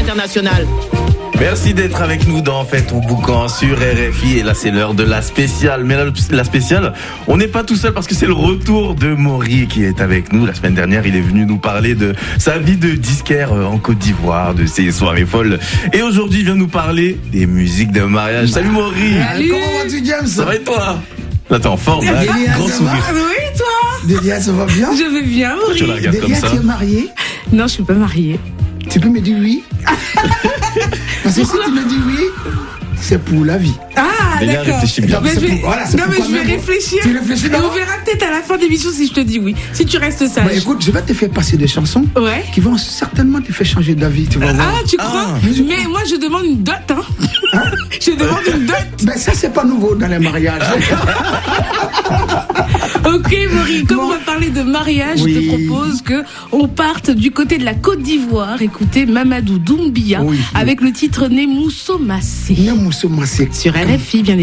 international. Merci d'être avec nous dans Fête au Boucan sur RFI. Et là, c'est l'heure de la spéciale. Mais là, la spéciale, on n'est pas tout seul parce que c'est le retour de Maury qui est avec nous. La semaine dernière, il est venu nous parler de sa vie de disquaire en Côte d'Ivoire, de ses soirées folles. Et aujourd'hui, il vient nous parler des musiques de mariage. Salut Maury. Salut. Comment vas-tu, James? Ça va et toi? Là, t'es en forme, là. Grand sourire. Oui, toi? Délia, ça va bien? Je vais bien, Maury. Tu la regardes comme Délia, ça. tu es mariée? Non, je suis pas mariée. Tu peux me dire oui? Parce que si tu me dis oui, c'est pour la vie. Ah, Délia, d'accord. réfléchis bien. Mais je vais, Voilà, c'est non, mais pourquoi je vais même- réfléchir. Tu réfléchis Et d'abord? on verra peut-être à la fin de l'émission si je te dis oui. Si tu restes sage. Bah, écoute, je vais te faire passer des chansons Ouais. qui vont certainement te faire changer d'avis, tu vas voir. Ah, tu crois? Mais moi, je demande une dot, hein. Je demande une dot. Ben ça, c'est pas nouveau dans les mariages. Ok, Maury, comme on va parler de mariage, Oui. je te propose que on parte du côté de la Côte d'Ivoire, écouter Mamadou Doumbia Oui. avec le titre Nemousso Massé Nemousso Massé. sur RFI, bien évidemment.